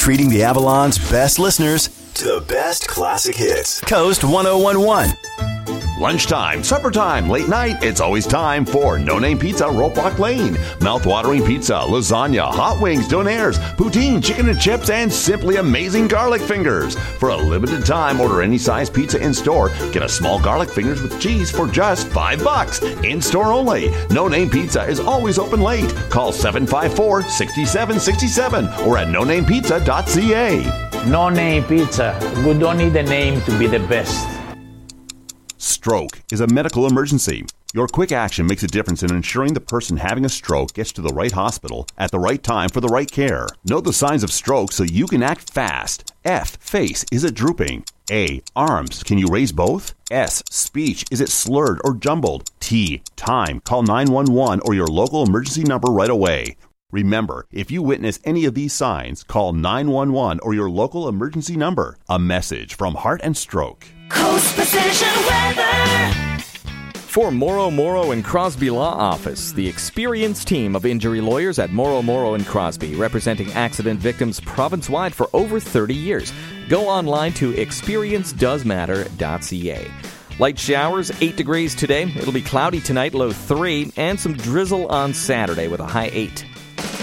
treating the Avalon's best listeners to the best classic hits. Coast 1011. Lunchtime, supper time, late night, it's always time for No Name Pizza, Ropewock Lane. Mouth-watering pizza, lasagna, hot wings, donaires, poutine, chicken and chips, and simply amazing garlic fingers. For a limited time, order any size pizza in-store. Get a small garlic fingers with cheese for just $5. In-store only. No Name Pizza is always open late. Call 754-6767 or at nonamepizza.ca. No Name Pizza. We don't need a name to be the best. Stroke is a medical emergency. Your quick action makes a difference in ensuring the person having a stroke gets to the right hospital at the right time for the right care. Know the signs of stroke so you can act fast. F, face, is it drooping? A, arms, can you raise both? S, speech, is it slurred or jumbled? T, time, call 911 or your local emergency number right away. Remember, if you witness any of these signs, call 911 or your local emergency number. A message from Heart and Stroke. Coast Precision Weather. For Morrow and Crosby Law Office, the experienced team of injury lawyers at Morrow and Crosby, representing accident victims province-wide for over 30 years. Go online to experiencedoesmatter.ca. Light showers, 8 degrees today. It'll be cloudy tonight, low 3, and some drizzle on Saturday with a high 8.